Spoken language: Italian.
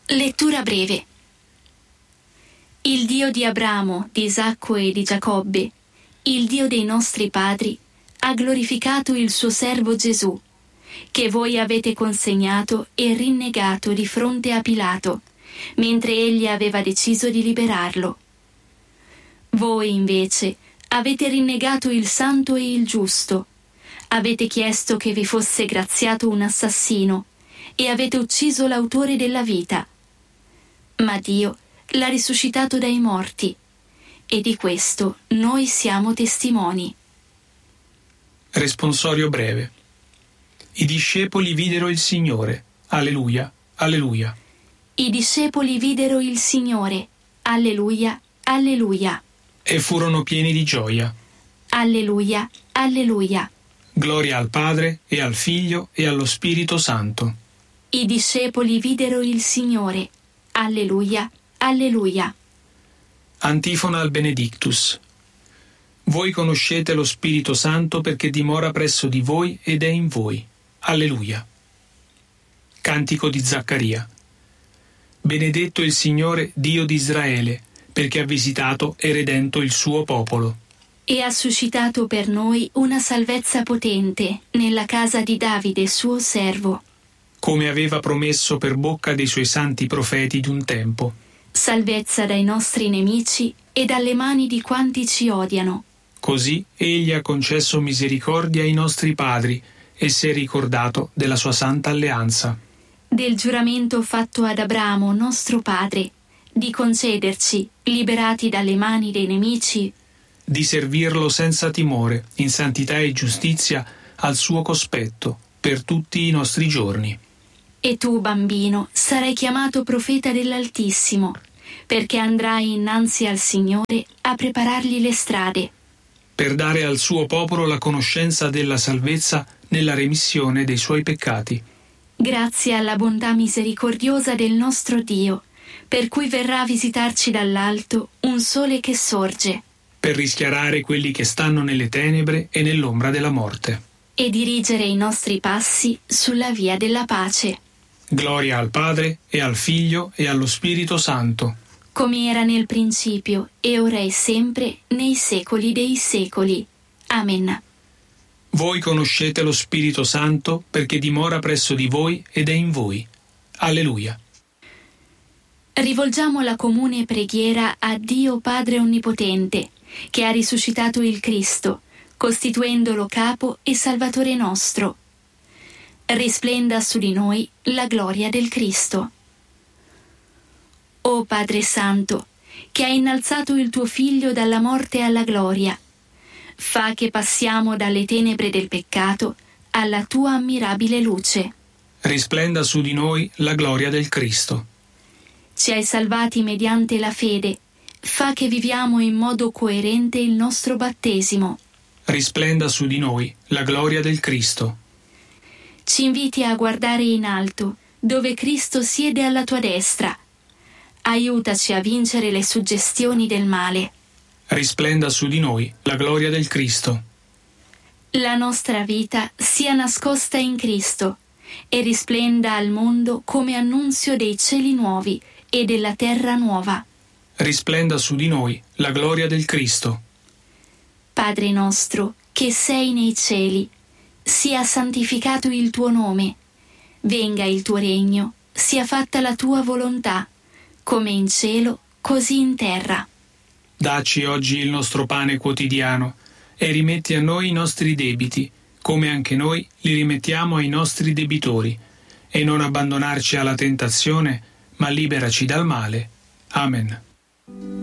Lettura breve. Il Dio di Abramo, di Isacco e di Giacobbe, il Dio dei nostri padri, ha glorificato il suo servo Gesù, che voi avete consegnato e rinnegato di fronte a Pilato, mentre egli aveva deciso di liberarlo. Voi, invece, avete rinnegato il santo e il giusto, avete chiesto che vi fosse graziato un assassino e avete ucciso l'autore della vita. Ma Dio l'ha risuscitato dai morti, e di questo noi siamo testimoni. Responsorio breve. I discepoli videro il Signore. Alleluia, alleluia. I discepoli videro il Signore. Alleluia, alleluia. E furono pieni di gioia. Alleluia, alleluia. Gloria al Padre, e al Figlio, e allo Spirito Santo. I discepoli videro il Signore. Alleluia, alleluia. Antifona al Benedictus. Voi conoscete lo Spirito Santo perché dimora presso di voi ed è in voi. Alleluia. Cantico di Zaccaria. Benedetto il Signore, Dio di Israele, perché ha visitato e redento il suo popolo. E ha suscitato per noi una salvezza potente nella casa di Davide, suo servo. Come aveva promesso per bocca dei suoi santi profeti d'un tempo. Salvezza dai nostri nemici e dalle mani di quanti ci odiano. Così egli ha concesso misericordia ai nostri padri e si è ricordato della sua santa alleanza. Del giuramento fatto ad Abramo, nostro padre, di concederci, liberati dalle mani dei nemici, di servirlo senza timore, in santità e giustizia, al suo cospetto, per tutti i nostri giorni. E tu, bambino, sarai chiamato profeta dell'Altissimo, perché andrai innanzi al Signore a preparargli le strade, per dare al suo popolo la conoscenza della salvezza nella remissione dei suoi peccati. Grazie alla bontà misericordiosa del nostro Dio, per cui verrà a visitarci dall'alto un sole che sorge, per rischiarare quelli che stanno nelle tenebre e nell'ombra della morte, e dirigere i nostri passi sulla via della pace. Gloria al Padre, e al Figlio, e allo Spirito Santo, come era nel principio, e ora e sempre, nei secoli dei secoli. Amen. Voi conoscete lo Spirito Santo perché dimora presso di voi ed è in voi. Alleluia. Rivolgiamo la comune preghiera a Dio Padre Onnipotente, che ha risuscitato il Cristo, costituendolo capo e Salvatore nostro. Risplenda su di noi la gloria del Cristo. O Padre Santo, che hai innalzato il tuo Figlio dalla morte alla gloria, fa che passiamo dalle tenebre del peccato alla tua ammirabile luce. Risplenda su di noi la gloria del Cristo. Ci hai salvati mediante la fede, fa che viviamo in modo coerente il nostro battesimo. Risplenda su di noi la gloria del Cristo. Ci inviti a guardare in alto, dove Cristo siede alla tua destra. Aiutaci a vincere le suggestioni del male. Risplenda su di noi la gloria del Cristo. La nostra vita sia nascosta in Cristo e risplenda al mondo come annunzio dei cieli nuovi e della terra nuova. Risplenda su di noi la gloria del Cristo. Padre nostro, che sei nei cieli, sia santificato il tuo nome. Venga il tuo regno, sia fatta la tua volontà, come in cielo, così in terra. Dacci oggi il nostro pane quotidiano e rimetti a noi i nostri debiti, come anche noi li rimettiamo ai nostri debitori, e non abbandonarci alla tentazione, ma liberaci dal male. Amen.